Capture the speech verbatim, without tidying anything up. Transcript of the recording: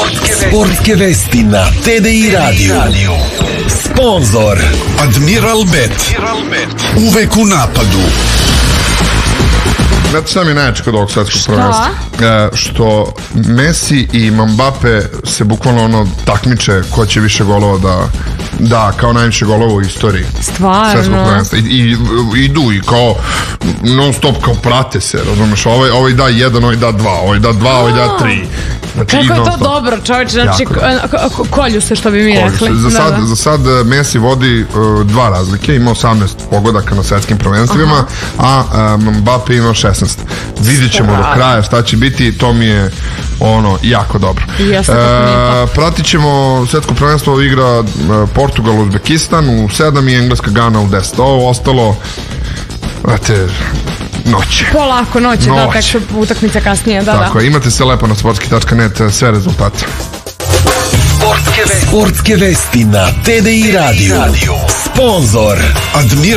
Sportske vesti na T D I radiju. Sponzor Admiral Bet. Uvek u napadu. Znate šta mi je najjače kod ovog svetskog prvenstva? E, što Messi i Mbappe se bukvalno ono takmiče ko će više golova da da kao najviše golova u istoriji svetskog prvenstva. I, i, idu i kao non stop kao prate se, razumeš? Ovaj, ovaj da jedan, ovaj da dva, ovaj da dva, ovaj da tri. Znači, kako je to dobro, čovječe, znači kolju se, što bi mi rekli. Za sad, da, da. za sad Messi vodi uh, dva razlike, ima osamnaest pogodaka na svetskim prvenstvima, aha, a um, Mbappe ima šesnaest. Vidjet ćemo do kraja šta će biti, to mi je ono, jako dobro. Jeste, uh, pratit ćemo svetsko prvenstvo, igra uh, Portugal, Uzbekistan u sedam i Engleska Gana u deset. Ovo ostalo, znate, noć. Polako, noć, da, tek su utakmice kasnije, da, tako, da. Imate sve lepo na sportski tačka net, sve rezultate. Sportske vesti na T D I radiju. Sponzor Admiral